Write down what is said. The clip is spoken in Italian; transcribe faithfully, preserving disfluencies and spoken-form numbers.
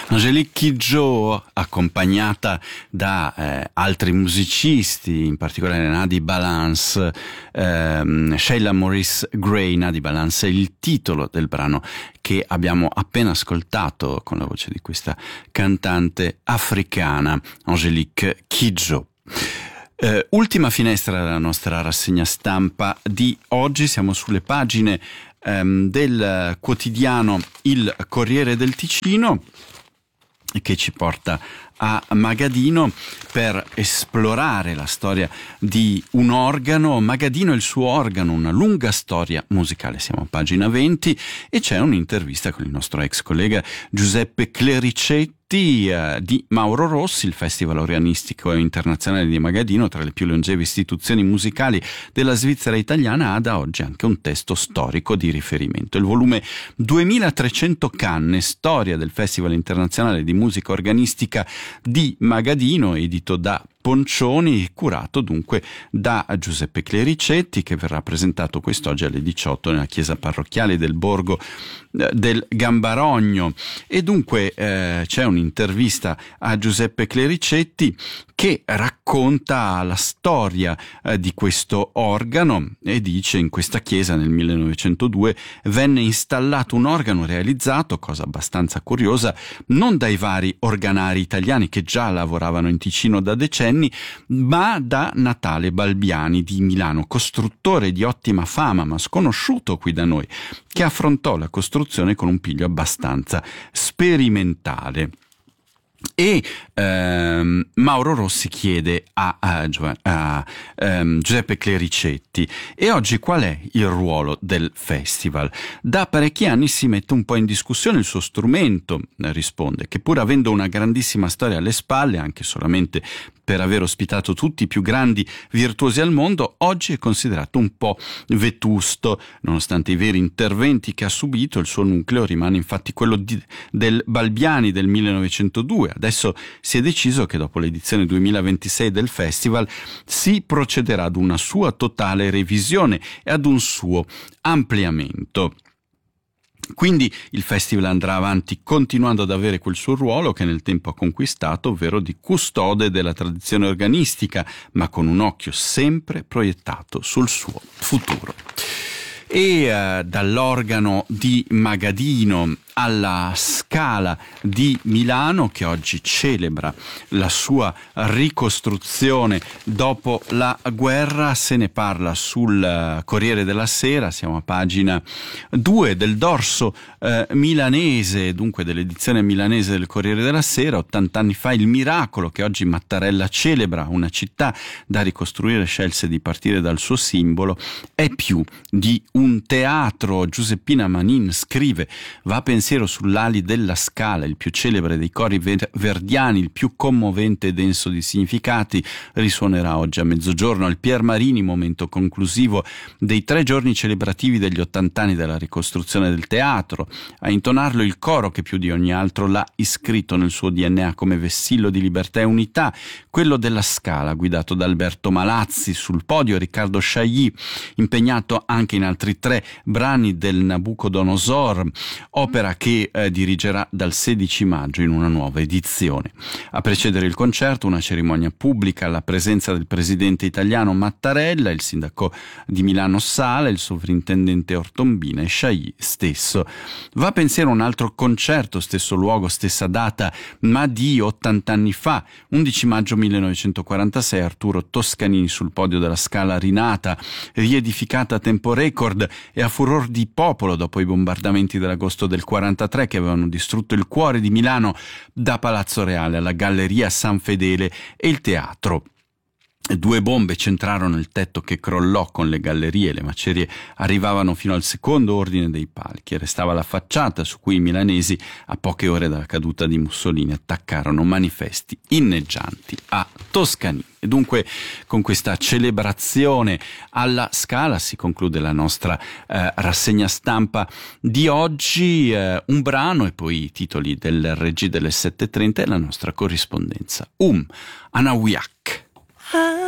Angélique Kidjo, accompagnata da eh, altri musicisti, in particolare Nadi Balance, ehm, Sheila Maurice Gray. Nadi Balance è il titolo del brano che abbiamo appena ascoltato con la voce di questa cantante africana, Angélique Kidjo. Uh, ultima finestra della nostra rassegna stampa di oggi. Siamo sulle pagine um, del quotidiano Il Corriere del Ticino, che ci porta a Magadino per esplorare la storia di un organo. Magadino e il suo organo, una lunga storia musicale. Siamo a pagina venti e c'è un'intervista con il nostro ex collega Giuseppe Clericetti di Mauro Rossi. Il Festival Organistico Internazionale di Magadino, tra le più longeve istituzioni musicali della Svizzera italiana, ha da oggi anche un testo storico di riferimento. Il volume duemilatrecento canne, storia del Festival Internazionale di Musica Organistica di Magadino, edito da Poncioni, curato dunque da Giuseppe Clericetti, che verrà presentato quest'oggi alle diciotto nella chiesa parrocchiale del Borgo del Gambarogno. E dunque eh, c'è un'intervista a Giuseppe Clericetti che racconta la storia eh, di questo organo e dice: in questa chiesa nel millenovecentodue venne installato un organo realizzato, cosa abbastanza curiosa, non dai vari organari italiani che già lavoravano in Ticino da decenni, ma da Natale Balbiani di Milano, costruttore di ottima fama ma sconosciuto qui da noi, che affrontò la costruzione con un piglio abbastanza sperimentale. E ehm, Mauro Rossi chiede a, a, a, a um, Giuseppe Clericetti: e oggi qual è il ruolo del festival? Da parecchi anni si mette un po' in discussione il suo strumento, risponde, che pur avendo una grandissima storia alle spalle, anche solamente per aver ospitato tutti i più grandi virtuosi al mondo, oggi è considerato un po' vetusto. Nonostante i veri interventi che ha subito, il suo nucleo rimane infatti quello di, del Balbiani del millenovecentodue. Adesso si è deciso che dopo l'edizione duemilaventisei del festival si procederà ad una sua totale revisione e ad un suo ampliamento. Quindi il festival andrà avanti continuando ad avere quel suo ruolo che nel tempo ha conquistato, ovvero di custode della tradizione organistica, ma con un occhio sempre proiettato sul suo futuro. E uh, dall'organo di Magadino alla Scala di Milano, che oggi celebra la sua ricostruzione dopo la guerra, se ne parla sul Corriere della Sera. Siamo a pagina due del dorso eh, milanese, dunque dell'edizione milanese del Corriere della Sera. ottanta anni fa il miracolo che oggi Mattarella celebra, una città da ricostruire, scelse di partire dal suo simbolo, è più di un teatro. Giuseppina Manin scrive: va a pensiero sull'ali della Scala, il più celebre dei cori ver- verdiani, il più commovente e denso di significati, risuonerà oggi a mezzogiorno al Pier Marini, momento conclusivo dei tre giorni celebrativi degli ottant'anni della ricostruzione del teatro. A intonarlo il coro che più di ogni altro l'ha iscritto nel suo D N A come vessillo di libertà e unità, quello della Scala, guidato da Alberto Malazzi. Sul podio Riccardo Chailly, impegnato anche in altri tre brani del Nabucodonosor, opera che eh, dirigerà dal sedici maggio in una nuova edizione. A precedere il concerto una cerimonia pubblica alla presenza del presidente italiano Mattarella, il sindaco di Milano Sala, il sovrintendente Ortombina e Chailly stesso. Va a pensiero un altro concerto, stesso luogo, stessa data, ma di ottanta anni fa, undici maggio millenovecentoquarantasei, Arturo Toscanini sul podio della Scala rinata, riedificata a tempo record e a furor di popolo dopo i bombardamenti dell'agosto del quarantatré che avevano distrutto il cuore di Milano, da Palazzo Reale alla Galleria San Fedele e il teatro. Due bombe centrarono il tetto che crollò con le gallerie, le macerie arrivavano fino al secondo ordine dei palchi e restava la facciata su cui i milanesi, a poche ore dalla caduta di Mussolini, attaccarono manifesti inneggianti a Toscanini. E dunque con questa celebrazione alla Scala si conclude la nostra eh, rassegna stampa di oggi. Eh, un brano e poi i titoli del R G delle sette e trenta e la nostra corrispondenza. Um, Anawiak. Ah.